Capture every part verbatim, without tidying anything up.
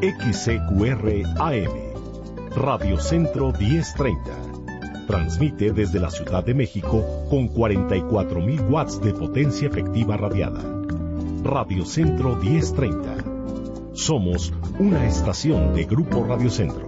X C Q R A M, Radio Centro diez treinta. Transmite desde la Ciudad de México con cuarenta y cuatro mil watts de potencia efectiva radiada. Radio Centro diez treinta. Somos una estación de Grupo Radio Centro.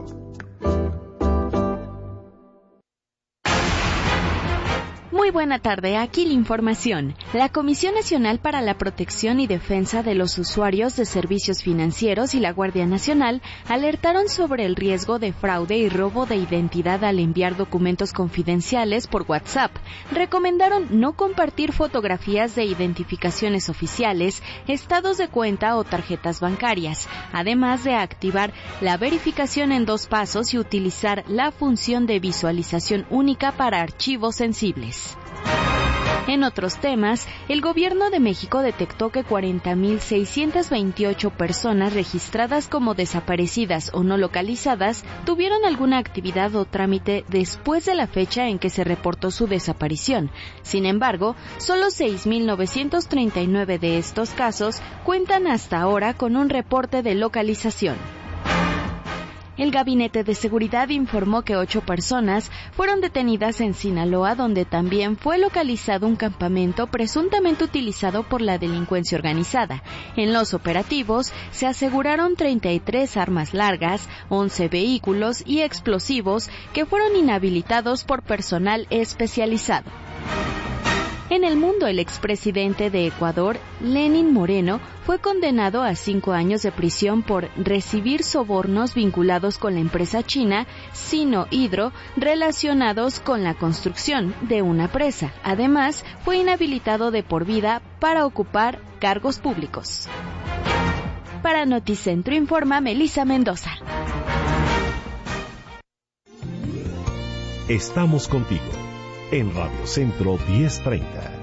Muy buena tarde, aquí la información. La Comisión Nacional para la Protección y Defensa de los Usuarios de Servicios Financieros y la Guardia Nacional alertaron sobre el riesgo de fraude y robo de identidad al enviar documentos confidenciales por WhatsApp. Recomendaron no compartir fotografías de identificaciones oficiales, estados de cuenta o tarjetas bancarias, además de activar la verificación en dos pasos y utilizar la función de visualización única para archivos sensibles. En otros temas, el Gobierno de México detectó que cuarenta mil seiscientas veintiocho personas registradas como desaparecidas o no localizadas tuvieron alguna actividad o trámite después de la fecha en que se reportó su desaparición. Sin embargo, solo seis mil novecientos treinta y nueve de estos casos cuentan hasta ahora con un reporte de localización. El Gabinete de Seguridad informó que ocho personas fueron detenidas en Sinaloa, donde también fue localizado un campamento presuntamente utilizado por la delincuencia organizada. En los operativos se aseguraron treinta y tres armas largas, once vehículos y explosivos que fueron inhabilitados por personal especializado. En el mundo, el expresidente de Ecuador, Lenín Moreno, fue condenado a cinco años de prisión por recibir sobornos vinculados con la empresa china Sino Hydro relacionados con la construcción de una presa. Además, fue inhabilitado de por vida para ocupar cargos públicos. Para Noticentro informa Melissa Mendoza. Estamos contigo en Radio Centro diez treinta.